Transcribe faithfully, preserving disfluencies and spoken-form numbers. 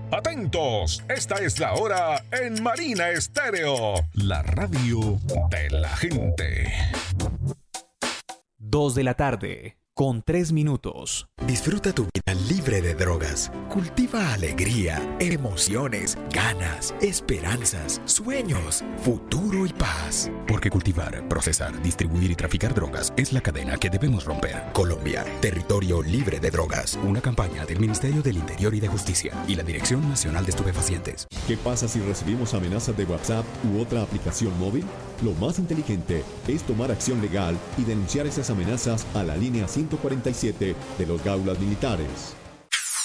Atentos, esta es la hora en Marina Estéreo, la radio de la gente. Dos de la tarde, con tres minutos. Disfruta tu vida libre de drogas. Cultiva alegría, emociones, ganas, esperanzas, sueños, futuro y paz. Porque cultivar, procesar, distribuir y traficar drogas es la cadena que debemos romper. Colombia, territorio libre de drogas. Una campaña del Ministerio del Interior y de Justicia y la Dirección Nacional de Estupefacientes. ¿Qué pasa si recibimos amenazas de WhatsApp u otra aplicación móvil? Lo más inteligente es tomar acción legal y denunciar esas amenazas a la línea ciento cuarenta y siete de los Gaulas Militares.